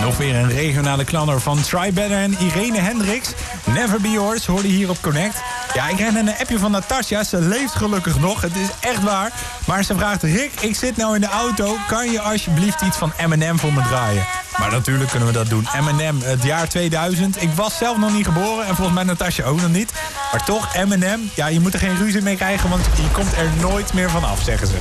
Nog weer een regionale klanner van Try Better en Irene Hendricks. Never Be Yours hoorde je hier op Connect. Ja, ik kreeg een appje van Natasja. Ze leeft gelukkig nog. Het is echt waar. Maar ze vraagt, Rick, ik zit nou in de auto. Kan je alsjeblieft iets van Eminem voor me draaien? Maar natuurlijk kunnen we dat doen. Eminem, het jaar 2000. Ik was zelf nog niet geboren en volgens mij Natasja ook nog niet. Maar toch, Eminem, ja, je moet er geen ruzie mee krijgen, want je komt er nooit meer van af, zeggen ze.